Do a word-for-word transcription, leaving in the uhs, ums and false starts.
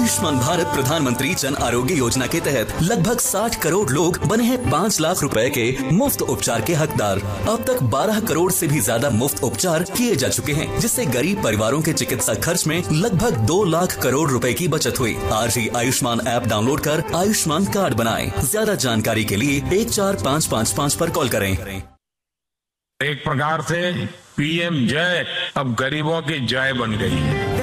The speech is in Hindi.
आयुष्मान भारत प्रधानमंत्री जन आरोग्य योजना के तहत लगभग साठ करोड़ लोग बने हैं पाँच लाख रुपए के मुफ्त उपचार के हकदार। अब तक बारह करोड़ से भी ज्यादा मुफ्त उपचार किए जा चुके हैं, जिससे गरीब परिवारों के चिकित्सा खर्च में लगभग दो लाख करोड़ रुपए की बचत हुई। आज ही आयुष्मान ऐप डाउनलोड कर आयुष्मान कार्ड बनाएं। ज्यादा जानकारी के लिए एक चार पाँच पाँच पाँच पर कॉल करें। एक प्रकार से पीएम जय अब गरीबों की जय बन गई है।